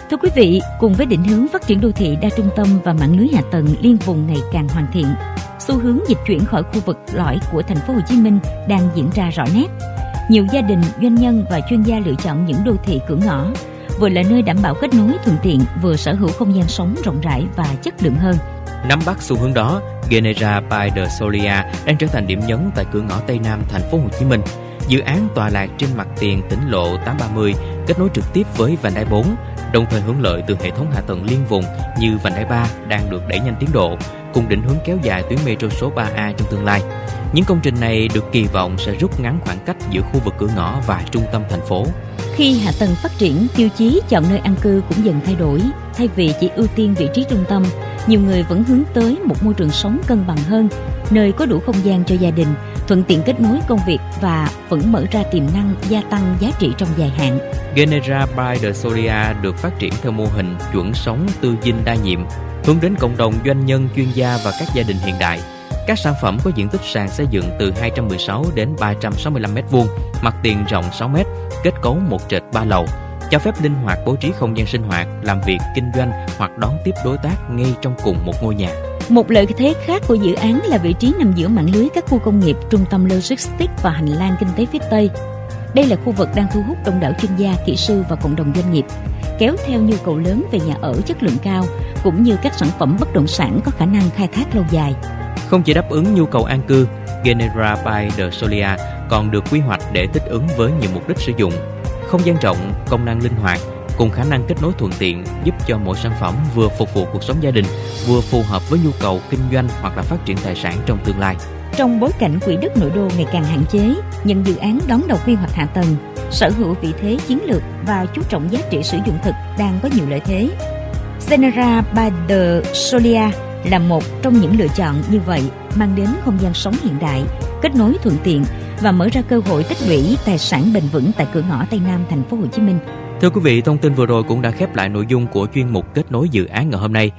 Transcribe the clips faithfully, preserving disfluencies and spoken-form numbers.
Thưa quý vị, cùng với định hướng phát triển đô thị đa trung tâm và mạng lưới hạ tầng liên vùng ngày càng hoàn thiện, xu hướng dịch chuyển khỏi khu vực lõi của thành phố Hồ Chí Minh đang diễn ra rõ nét. Nhiều gia đình, doanh nhân và chuyên gia lựa chọn những đô thị cửa ngõ, vừa là nơi đảm bảo kết nối thuận tiện, vừa sở hữu không gian sống rộng rãi và chất lượng hơn. Nắm bắt xu hướng đó, Genera by the Solia đang trở thành điểm nhấn tại cửa ngõ Tây Nam thành phố Hồ Chí Minh. Dự án tọa lạc trên mặt tiền tỉnh lộ tám ba mươi, kết nối trực tiếp với vành đai bốn, đồng thời hưởng lợi từ hệ thống hạ tầng liên vùng như vành đai ba đang được đẩy nhanh tiến độ, cùng định hướng kéo dài tuyến metro số ba A trong tương lai. Những công trình này được kỳ vọng sẽ rút ngắn khoảng cách giữa khu vực cửa ngõ và trung tâm thành phố. Khi hạ tầng phát triển, tiêu chí chọn nơi an cư cũng dần thay đổi. Thay vì chỉ ưu tiên vị trí trung tâm, nhiều người vẫn hướng tới một môi trường sống cân bằng hơn, nơi có đủ không gian cho gia đình, thuận tiện kết nối công việc và vẫn mở ra tiềm năng gia tăng giá trị trong dài hạn. Genera by the Solia được phát triển theo mô hình chuẩn sống tư dinh đa nhiệm, hướng đến cộng đồng doanh nhân, chuyên gia và các gia đình hiện đại. Các sản phẩm có diện tích sàn xây dựng từ hai trăm mười sáu đến ba trăm sáu mươi lăm mét vuông, mặt tiền rộng sáu mét, kết cấu một trệt ba lầu, cho phép linh hoạt bố trí không gian sinh hoạt, làm việc, kinh doanh hoặc đón tiếp đối tác ngay trong cùng một ngôi nhà. Một lợi thế khác của dự án là vị trí nằm giữa mạng lưới các khu công nghiệp, trung tâm logistics và hành lang kinh tế phía Tây. Đây là khu vực đang thu hút đông đảo chuyên gia, kỹ sư và cộng đồng doanh nghiệp, kéo theo nhu cầu lớn về nhà ở chất lượng cao, cũng như các sản phẩm bất động sản có khả năng khai thác lâu dài. Không chỉ đáp ứng nhu cầu an cư, Genera by the Solia còn được quy hoạch để thích ứng với nhiều mục đích sử dụng. Không gian rộng, công năng linh hoạt, cùng khả năng kết nối thuận tiện giúp cho mỗi sản phẩm vừa phục vụ cuộc sống gia đình, vừa phù hợp với nhu cầu kinh doanh hoặc là phát triển tài sản trong tương lai. Trong bối cảnh quỹ đất nội đô ngày càng hạn chế, những dự án đón đầu quy hoạch hạ tầng, sở hữu vị thế chiến lược và chú trọng giá trị sử dụng thực đang có nhiều lợi thế. Genera by the Solia là một trong những lựa chọn như vậy, mang đến không gian sống hiện đại, kết nối thuận tiện và mở ra cơ hội tích lũy tài sản bền vững tại cửa ngõ Tây Nam thành phố Hồ Chí Minh. Thưa quý vị, thông tin vừa rồi cũng đã khép lại nội dung của chuyên mục kết nối dự án ngày hôm nay.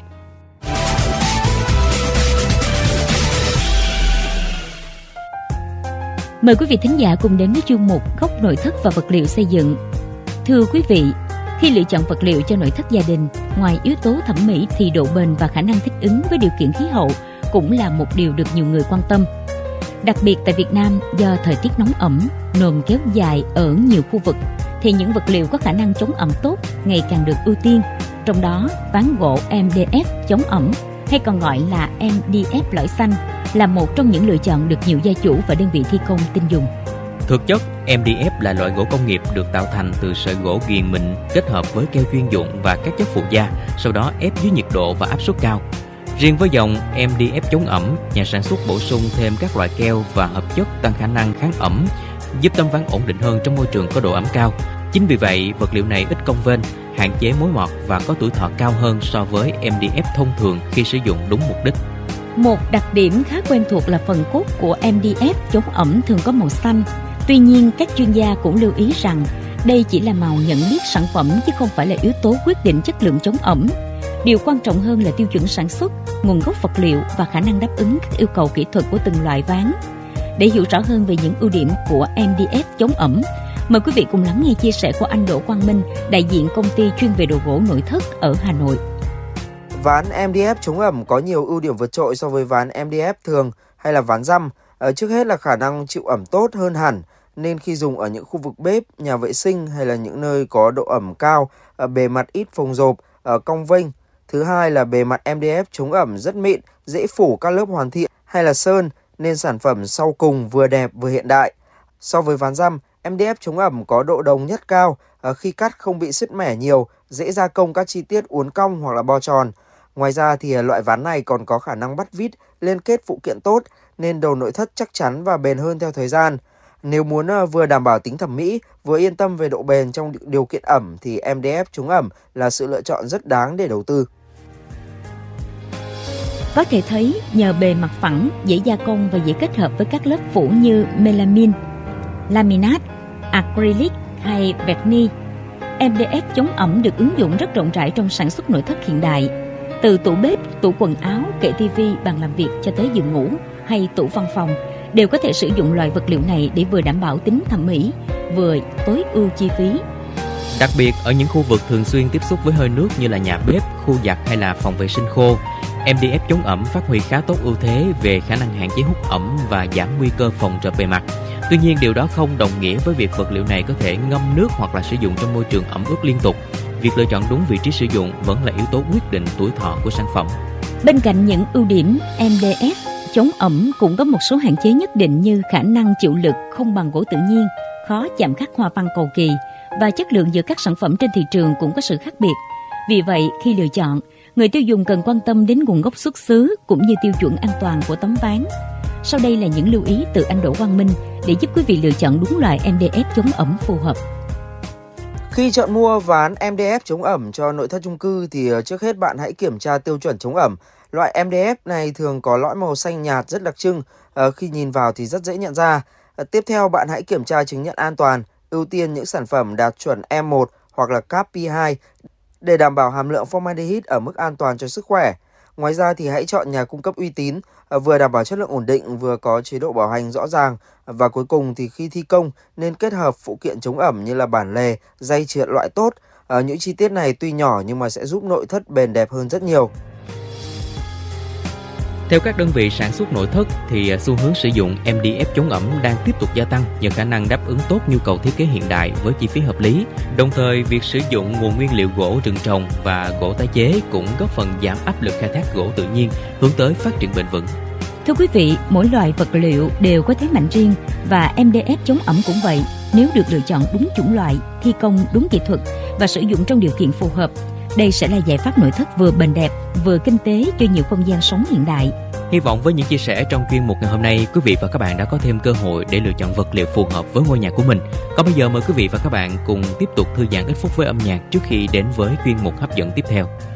Mời quý vị thính giả cùng đến với chuyên mục Góc nội thất và vật liệu xây dựng. Thưa quý vị, khi lựa chọn vật liệu cho nội thất gia đình, ngoài yếu tố thẩm mỹ thì độ bền và khả năng thích ứng với điều kiện khí hậu cũng là một điều được nhiều người quan tâm. Đặc biệt tại Việt Nam, do thời tiết nóng ẩm, nồm kéo dài ở nhiều khu vực, thì những vật liệu có khả năng chống ẩm tốt ngày càng được ưu tiên. Trong đó, ván gỗ em đê ép chống ẩm, hay còn gọi là em đê ép lõi xanh, là một trong những lựa chọn được nhiều gia chủ và đơn vị thi công tin dùng. Thực chất, em đê ép là loại gỗ công nghiệp được tạo thành từ sợi gỗ nghiền mịn kết hợp với keo chuyên dụng và các chất phụ gia, sau đó ép dưới nhiệt độ và áp suất cao. Riêng với dòng em đê ép chống ẩm, nhà sản xuất bổ sung thêm các loại keo và hợp chất tăng khả năng kháng ẩm, giúp tấm ván ổn định hơn trong môi trường có độ ẩm cao. Chính vì vậy, vật liệu này ít cong vênh, hạn chế mối mọt và có tuổi thọ cao hơn so với em đê ép thông thường khi sử dụng đúng mục đích. Một đặc điểm khá quen thuộc là phần cốt của em đê ép chống ẩm thường có màu xanh. Tuy nhiên, các chuyên gia cũng lưu ý rằng đây chỉ là màu nhận biết sản phẩm chứ không phải là yếu tố quyết định chất lượng chống ẩm. Điều quan trọng hơn là tiêu chuẩn sản xuất, nguồn gốc vật liệu và khả năng đáp ứng các yêu cầu kỹ thuật của từng loại ván. Để hiểu rõ hơn về những ưu điểm của em đê ép chống ẩm, mời quý vị cùng lắng nghe chia sẻ của anh Đỗ Quang Minh, đại diện công ty chuyên về đồ gỗ nội thất ở Hà Nội. Ván em đê ép chống ẩm có nhiều ưu điểm vượt trội so với ván em đê ép thường hay là ván răm. Ở trước hết là khả năng chịu ẩm tốt hơn hẳn, nên khi dùng ở những khu vực bếp, nhà vệ sinh hay là những nơi có độ ẩm cao, bề mặt ít phồng rộp, cong vênh. Thứ hai là bề mặt em đê ép chống ẩm rất mịn, dễ phủ các lớp hoàn thiện hay là sơn, nên sản phẩm sau cùng vừa đẹp vừa hiện đại. So với ván răm, em đê ép chống ẩm có độ đồng nhất cao, khi cắt không bị sứt mẻ nhiều, dễ gia công các chi tiết uốn cong hoặc là bo tròn. Ngoài ra thì loại ván này còn có khả năng bắt vít, liên kết phụ kiện tốt, nên đồ nội thất chắc chắn và bền hơn theo thời gian. Nếu muốn vừa đảm bảo tính thẩm mỹ, vừa yên tâm về độ bền trong điều kiện ẩm thì em đê ép chống ẩm là sự lựa chọn rất đáng để đầu tư. Có thể thấy nhờ bề mặt phẳng, dễ gia công và dễ kết hợp với các lớp phủ như melamine, laminate, acrylic hay vernis, em đê ép chống ẩm được ứng dụng rất rộng rãi trong sản xuất nội thất hiện đại. Từ tủ bếp, tủ quần áo, kệ tivi, bàn làm việc cho tới giường ngủ hay tủ văn phòng đều có thể sử dụng loại vật liệu này để vừa đảm bảo tính thẩm mỹ, vừa tối ưu chi phí. Đặc biệt ở những khu vực thường xuyên tiếp xúc với hơi nước như là nhà bếp, khu giặt hay là phòng vệ sinh khô, em đê ép chống ẩm phát huy khá tốt ưu thế về khả năng hạn chế hút ẩm và giảm nguy cơ phòng trượt bề mặt. Tuy nhiên, điều đó không đồng nghĩa với việc vật liệu này có thể ngâm nước hoặc là sử dụng trong môi trường ẩm ướt liên tục. Việc lựa chọn đúng vị trí sử dụng vẫn là yếu tố quyết định tuổi thọ của sản phẩm. Bên cạnh những ưu điểm, em đê ép chống ẩm cũng có một số hạn chế nhất định như khả năng chịu lực không bằng gỗ tự nhiên, khó chạm khắc hoa văn cầu kỳ và chất lượng giữa các sản phẩm trên thị trường cũng có sự khác biệt. Vì vậy, khi lựa chọn, người tiêu dùng cần quan tâm đến nguồn gốc xuất xứ cũng như tiêu chuẩn an toàn của tấm ván. Sau đây là những lưu ý từ anh Đỗ Quang Minh để giúp quý vị lựa chọn đúng loại em đê ép chống ẩm phù hợp. Khi chọn mua ván em đê ép chống ẩm cho nội thất chung cư thì trước hết bạn hãy kiểm tra tiêu chuẩn chống ẩm. Loại em đê ép này thường có lõi màu xanh nhạt rất đặc trưng, khi nhìn vào thì rất dễ nhận ra. Tiếp theo bạn hãy kiểm tra chứng nhận an toàn, ưu tiên những sản phẩm đạt chuẩn E một hoặc là C A P P hai để đảm bảo hàm lượng formaldehyde ở mức an toàn cho sức khỏe. Ngoài ra thì hãy chọn nhà cung cấp uy tín, vừa đảm bảo chất lượng ổn định, vừa có chế độ bảo hành rõ ràng. Và cuối cùng thì khi thi công nên kết hợp phụ kiện chống ẩm như là bản lề, dây trượt loại tốt. À, những chi tiết này tuy nhỏ nhưng mà sẽ giúp nội thất bền đẹp hơn rất nhiều. Theo các đơn vị sản xuất nội thất thì xu hướng sử dụng em đê ép chống ẩm đang tiếp tục gia tăng nhờ khả năng đáp ứng tốt nhu cầu thiết kế hiện đại với chi phí hợp lý. Đồng thời, việc sử dụng nguồn nguyên liệu gỗ rừng trồng và gỗ tái chế cũng góp phần giảm áp lực khai thác gỗ tự nhiên, hướng tới phát triển bền vững. Thưa quý vị, mỗi loại vật liệu đều có thế mạnh riêng và em đê ép chống ẩm cũng vậy. Nếu được lựa chọn đúng chủng loại, thi công đúng kỹ thuật và sử dụng trong điều kiện phù hợp, đây sẽ là giải pháp nội thất vừa bền đẹp, vừa kinh tế cho nhiều không gian sống hiện đại. Hy vọng với những chia sẻ trong chuyên mục ngày hôm nay, quý vị và các bạn đã có thêm cơ hội để lựa chọn vật liệu phù hợp với ngôi nhà của mình. Còn bây giờ mời quý vị và các bạn cùng tiếp tục thư giãn ít phút với âm nhạc trước khi đến với chuyên mục hấp dẫn tiếp theo.